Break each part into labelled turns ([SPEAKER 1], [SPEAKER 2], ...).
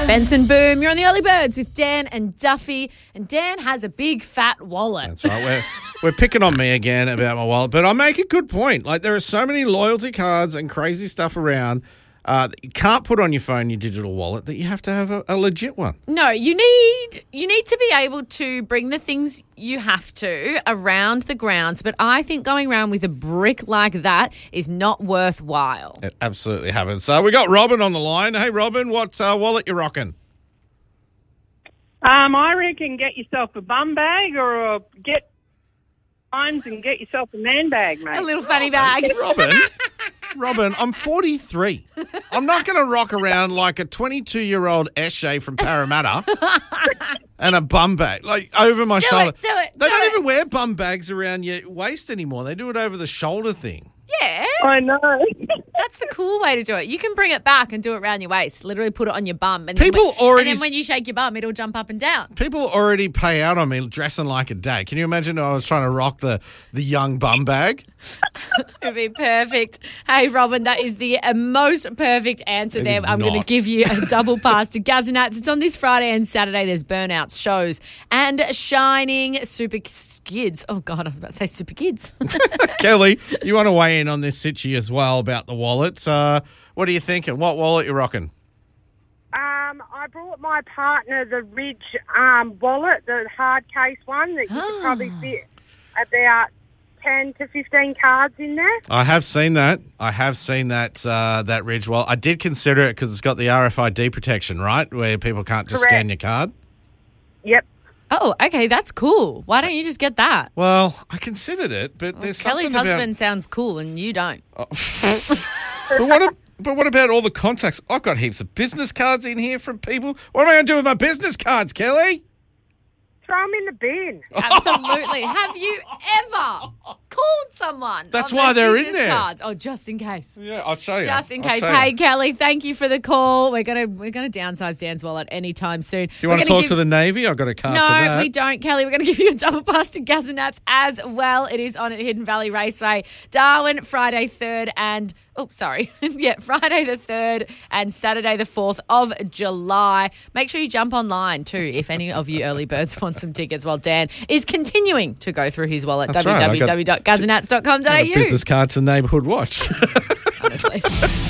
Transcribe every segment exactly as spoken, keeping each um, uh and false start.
[SPEAKER 1] Benson Boom, you're on the Early Birds with Dan and Duffy, and Dan has a big fat wallet.
[SPEAKER 2] That's right. We're, we're picking on me again about my wallet, but I make a good point. Like, there are so many loyalty cards and crazy stuff around uh, that you can't put on your phone, your digital wallet, that you have to have a, a legit one.
[SPEAKER 1] No, you need you need to be able to bring the things you have to around the grounds, but I think going around with a brick like that is not worthwhile.
[SPEAKER 2] It absolutely happens. So we got Robin on the line. Hey, Robin, what uh, wallet you rocking?
[SPEAKER 3] Um, I reckon get yourself a bum bag or a get phones and get yourself a man bag, mate.
[SPEAKER 1] A little funny bag.
[SPEAKER 2] Robin, Robin, I'm forty-three. I'm not going to rock around like a twenty-two-year-old Eshe from Parramatta and a bum bag, like over my
[SPEAKER 1] Do
[SPEAKER 2] shoulder.
[SPEAKER 1] it, do it,
[SPEAKER 2] They
[SPEAKER 1] do
[SPEAKER 2] don't
[SPEAKER 1] it.
[SPEAKER 2] even wear bum bags around your waist anymore. They do it over the shoulder thing.
[SPEAKER 1] Yeah,
[SPEAKER 3] I know.
[SPEAKER 1] that's the cool way to do it. You can bring it back and do it around your waist. Literally put it on your bum. And
[SPEAKER 2] People
[SPEAKER 1] then when,
[SPEAKER 2] already-
[SPEAKER 1] And then when you shake your bum, it'll jump up and down.
[SPEAKER 2] People already pay out on me dressing like a dad. Can you imagine if I was trying to rock the, the young bum bag?
[SPEAKER 1] It'd be perfect. Hey, Robin, that is the uh, most perfect answer
[SPEAKER 2] It
[SPEAKER 1] there.
[SPEAKER 2] is
[SPEAKER 1] I'm going to
[SPEAKER 2] not.
[SPEAKER 1] give you a double pass to Gazinats. It's on this Friday and Saturday. There's burnouts, shows, and shining super skids. Oh, God, I was about to say super kids.
[SPEAKER 2] Kelly, you want to weigh in on this situ as well about the wallets. Uh, what are you thinking? What wallet you rocking?
[SPEAKER 3] Um, I brought my partner the Ridge um, wallet, the hard case one that you could probably fit about ten to fifteen cards in there.
[SPEAKER 2] I have seen that. I have seen that uh, that Ridge wallet. I did consider it because it's got the R F I D protection, right, where people can't just
[SPEAKER 3] Correct.
[SPEAKER 2] scan your card.
[SPEAKER 3] Yep.
[SPEAKER 1] Oh, okay, that's cool. Why don't you just get that?
[SPEAKER 2] Well, I considered it, but there's
[SPEAKER 1] Kelly's
[SPEAKER 2] something
[SPEAKER 1] husband
[SPEAKER 2] about...
[SPEAKER 1] sounds cool and you don't.
[SPEAKER 2] But what, a, but what about all the contacts? I've got heaps of business cards in here from people. What am I going to do with my business cards, Kelly?
[SPEAKER 3] Throw them in the bin.
[SPEAKER 1] Absolutely. Have you ever called someone?
[SPEAKER 2] That's
[SPEAKER 1] on
[SPEAKER 2] why
[SPEAKER 1] their
[SPEAKER 2] they're in
[SPEAKER 1] business
[SPEAKER 2] there.
[SPEAKER 1] Cards? Oh, just in case.
[SPEAKER 2] Yeah, I'll show you.
[SPEAKER 1] Just in
[SPEAKER 2] I'll
[SPEAKER 1] case.
[SPEAKER 2] show you.
[SPEAKER 1] Hey, Kelly, thank you for the call. We're gonna we're gonna downsize Dan's wallet anytime soon.
[SPEAKER 2] Do you want to talk to the Navy? I've got a card
[SPEAKER 1] No,
[SPEAKER 2] for that.
[SPEAKER 1] we don't, Kelly. We're going to give you a double pass to Gazinats as well. It is on at Hidden Valley Raceway. Darwin, Friday third and... Oh, sorry. yeah, Friday the third and Saturday the fourth of July. Make sure you jump online too if any of you early birds want some tickets while Dan is continuing to go through his wallet.
[SPEAKER 2] That's right. I got-
[SPEAKER 1] w w w dot gazinats dot com dot a
[SPEAKER 2] Got a
[SPEAKER 1] u.
[SPEAKER 2] business card to the Neighbourhood Watch.
[SPEAKER 1] Honestly.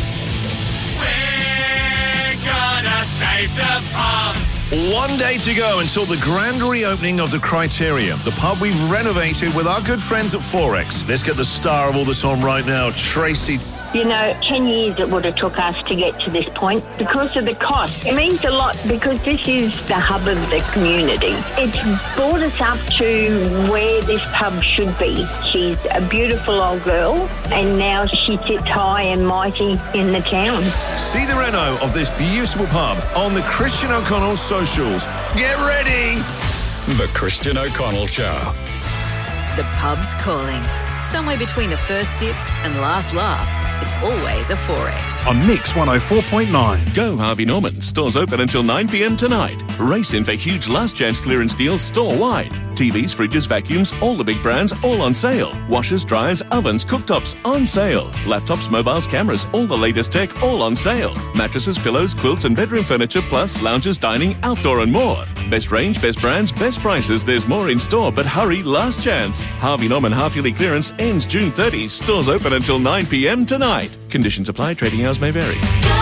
[SPEAKER 4] We're gonna save the pub.
[SPEAKER 5] One day to go until the grand reopening of the Criterion, the pub we've renovated with our good friends at Forex. Let's get the star of all this on right now, Tracy.
[SPEAKER 6] You know, ten years it would have took us to get to this point because of the cost. It means a lot because this is the hub of the community. It's brought us up to where this pub should be. She's a beautiful old girl and now she sits high and mighty in the town.
[SPEAKER 5] See the reno of this beautiful pub on the Christian O'Connell socials. Get ready!
[SPEAKER 4] The Christian O'Connell Show.
[SPEAKER 7] The pub's calling. Somewhere between the first sip and last laugh, it's always a Forex.
[SPEAKER 8] On Mix one oh four point nine.
[SPEAKER 9] Go Harvey Norman. Stores open until nine p m tonight. Race in for huge last chance clearance deals store-wide. T Vs, fridges, vacuums, all the big brands, all on sale. Washers, dryers, ovens, cooktops, on sale. Laptops, mobiles, cameras, all the latest tech, all on sale. Mattresses, pillows, quilts and bedroom furniture, plus lounges, dining, outdoor and more. Best range, best brands, best prices. There's more in store, but hurry, last chance. Harvey Norman half-yearly clearance ends June thirtieth. Stores open until nine p m tonight. Conditions apply. Trading hours may vary.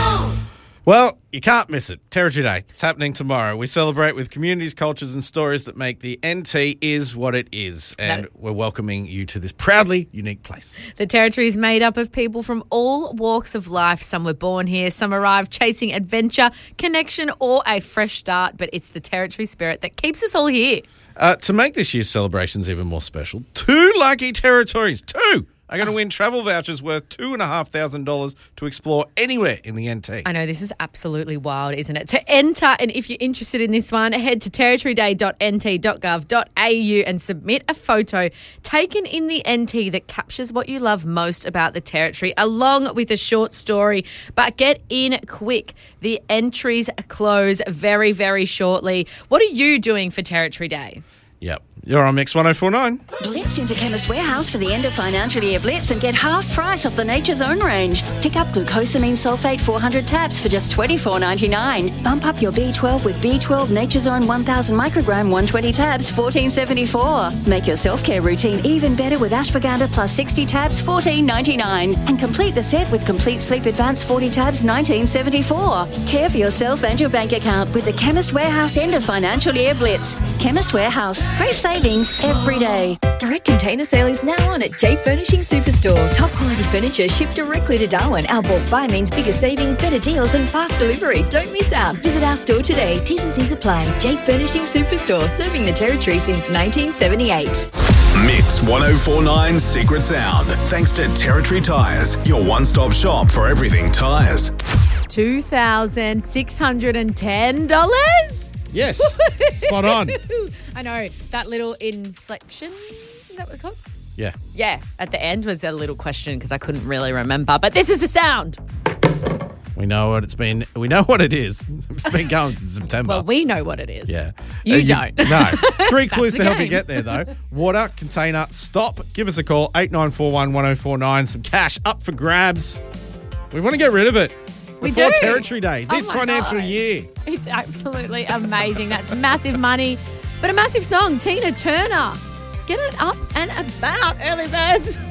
[SPEAKER 2] Well, you can't miss it. Territory Day. It's happening tomorrow. We celebrate with communities, cultures and stories that make the N T is what it is. And
[SPEAKER 1] That-
[SPEAKER 2] we're welcoming you to this proudly unique place.
[SPEAKER 1] The Territory is made up of people from all walks of life. Some were born here, some arrived chasing adventure, connection or a fresh start. But it's the Territory spirit that keeps us all here.
[SPEAKER 2] Uh, to make this year's celebrations even more special, two lucky territories, two, are going to win travel vouchers worth two thousand five hundred dollars to explore anywhere in the N T.
[SPEAKER 1] I know, this is absolutely wild, isn't it? To enter, and if you're interested in this one, head to territory day dot n t dot gov dot a u and submit a photo taken in the N T that captures what you love most about the Territory, along with a short story. But get in quick. The entries close very, very shortly. What are you doing for Territory Day?
[SPEAKER 2] Yep. You're on Mix one oh four point nine.
[SPEAKER 10] Blitz into Chemist Warehouse for the end of financial year blitz and get half price off the Nature's Own range. Pick up glucosamine sulfate four hundred tabs for just twenty-four ninety-nine. Bump up your B twelve with B twelve Nature's Own one thousand microgram one hundred twenty tabs, fourteen seventy-four. Make your self-care routine even better with ashwagandha plus sixty tabs, fourteen ninety-nine. And complete the set with Complete Sleep Advance forty tabs, nineteen seventy-four. Care for yourself and your bank account with the Chemist Warehouse end of financial year blitz. Chemist Warehouse. Great savings every day.
[SPEAKER 11] Direct container sale is now on at Jake Furnishing Superstore. Top quality furniture shipped directly to Darwin. Our bulk buy means bigger savings, better deals and fast delivery. Don't miss out. Visit our store today. T's and C's apply. Jake Furnishing Superstore, serving the Territory since nineteen seventy-eight.
[SPEAKER 5] Mix one oh four point nine Secret Sound. Thanks to Territory Tyres, your one-stop shop for everything tyres.
[SPEAKER 1] two thousand six hundred ten dollars?
[SPEAKER 2] Yes, spot on.
[SPEAKER 1] I know, that little inflection, is that what it's called?
[SPEAKER 2] Yeah.
[SPEAKER 1] Yeah, at the end was a little question because I couldn't really remember, but this is the sound.
[SPEAKER 2] We know what it's been. We know what it is. It's been going since September.
[SPEAKER 1] Well, we know what it is.
[SPEAKER 2] Yeah.
[SPEAKER 1] You
[SPEAKER 2] Uh,
[SPEAKER 1] don't.
[SPEAKER 2] No. Three clues
[SPEAKER 1] the
[SPEAKER 2] to help you
[SPEAKER 1] game.
[SPEAKER 2] get there, though. Water, container, stop. Give us a call, eight nine four one, one oh four nine. Some cash up for grabs. We want to get rid of it.
[SPEAKER 1] We
[SPEAKER 2] Before
[SPEAKER 1] do.
[SPEAKER 2] Territory Day,
[SPEAKER 1] Oh
[SPEAKER 2] this
[SPEAKER 1] my
[SPEAKER 2] financial
[SPEAKER 1] God.
[SPEAKER 2] year.
[SPEAKER 1] It's absolutely amazing. That's massive money, but a massive song. Tina Turner. Get it up and about, early birds.